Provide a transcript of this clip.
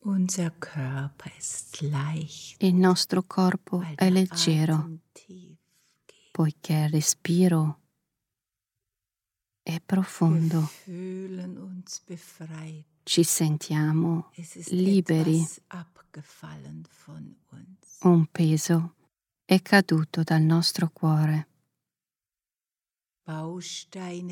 Unser Körper ist leicht, Il nostro corpo weil è der leggero Atem tief geht. poiché il respiro è Wir profondo. fühlen uns befreit. Ci sentiamo Es ist liberi. etwas abgefallen von uns. Un peso è caduto dal nostro cuore. Bausteine